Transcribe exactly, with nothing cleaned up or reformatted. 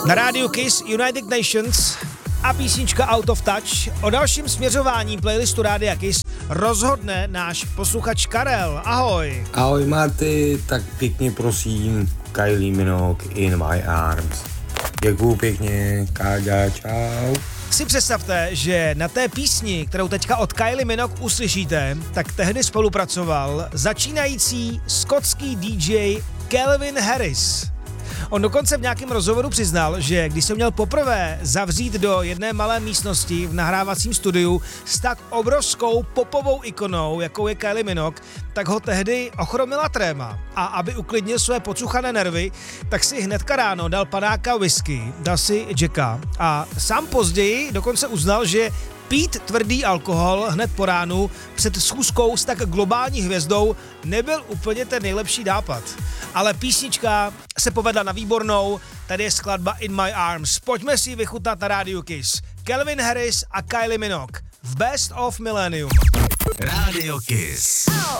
Na rádiu Kiss United Nations a písnička Out of Touch. O dalším směřování playlistu Rádia Kiss rozhodne náš posluchač Karel. Ahoj. Ahoj Marty, tak pěkně prosím Kylie Minogue In My Arms. Děkuju pěkně, Káďa, čau. Si představte, že na té písni, kterou teďka od Kylie Minogue uslyšíte, tak tehdy spolupracoval začínající skotský D J Calvin Harris. On dokonce v nějakém rozhovoru přiznal, že když se měl poprvé zavřít do jedné malé místnosti v nahrávacím studiu s tak obrovskou popovou ikonou, jakou je Kylie Minogue, tak ho tehdy ochromila tréma. A aby uklidnil své pocuchané nervy, tak si hnedka ráno dal panáka whisky, dal si Jacka a sám později dokonce uznal, že pít tvrdý alkohol hned po ránu před schůzkou s tak globální hvězdou nebyl úplně ten nejlepší nápad. Ale písnička se povedla na výbornou, tady je skladba In My Arms. Pojďme si ji vychutnat na rádiu Kiss. Calvin Harris a Kylie Minogue v Best of Millennium. Radio Kiss.